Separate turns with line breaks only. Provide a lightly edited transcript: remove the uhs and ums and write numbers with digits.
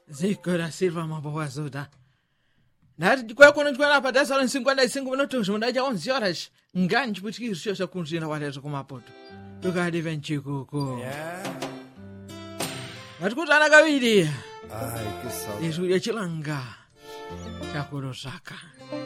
Zico da Silva Maboazuda. Nada quando a para dessa hora em 55 minutos, onde há 11 horas, enganos por que isso já continua a fazer com a poto. Tu quer de ventico com. Mas custa na gavidi.
Ai, que saudade.
Isso é chilanga. Chakurosaka.